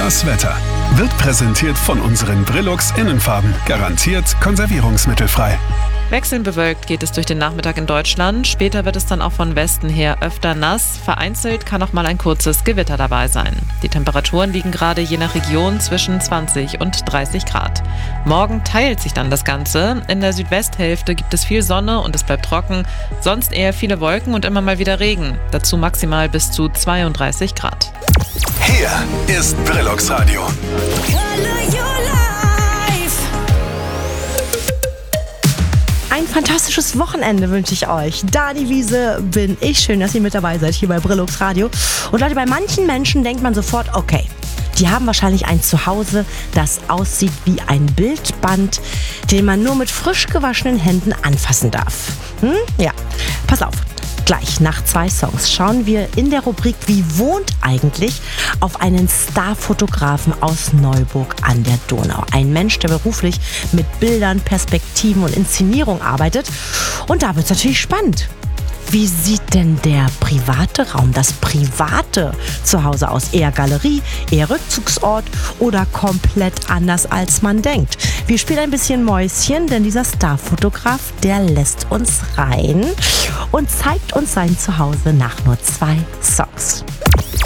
Das Wetter wird präsentiert von unseren Brilux Innenfarben. Garantiert konservierungsmittelfrei. Wechselnd bewölkt geht es durch den Nachmittag in Deutschland. Später wird es dann auch von Westen her öfter nass. Vereinzelt kann auch mal ein kurzes Gewitter dabei sein. Die Temperaturen liegen gerade je nach Region zwischen 20 und 30 Grad. Morgen teilt sich dann das Ganze. In der Südwesthälfte gibt es viel Sonne und es bleibt trocken. Sonst eher viele Wolken und immer mal wieder Regen. Dazu maximal bis zu 32 Grad. Hier ist Brilux Radio. Ein fantastisches Wochenende wünsche ich euch. Dani Wiese bin ich. Schön, dass ihr mit dabei seid hier bei Brilux Radio. Und Leute, bei manchen Menschen denkt man sofort, okay, die haben wahrscheinlich ein Zuhause, das aussieht wie ein Bildband, den man nur mit frisch gewaschenen Händen anfassen darf. Ja, pass auf. Gleich nach 2 Songs schauen wir in der Rubrik Wie wohnt eigentlich auf einen Starfotografen aus Neuburg an der Donau. Ein Mensch, der beruflich mit Bildern, Perspektiven und Inszenierung arbeitet. Und da wird es natürlich spannend. Wie sieht denn der private Raum, das private Zuhause aus? Eher Galerie, eher Rückzugsort oder komplett anders als man denkt? Wir spielen ein bisschen Mäuschen, denn dieser Starfotograf, der lässt uns rein und zeigt uns sein Zuhause nach nur 2 Songs.